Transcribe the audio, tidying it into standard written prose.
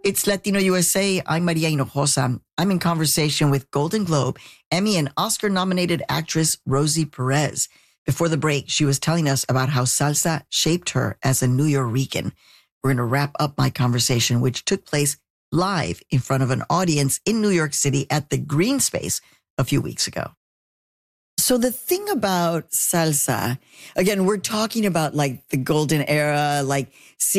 It's Latino USA. I'm Maria Hinojosa. I'm in conversation with Golden Globe, Emmy, and Oscar-nominated actress Rosie Perez. Before the break, she was telling us about how salsa shaped her as a New Yorican. We're going to wrap up my conversation, which took place live in front of an audience in New York City at the Green Space a few weeks ago. So the thing about salsa, again, we're talking about like the golden era, like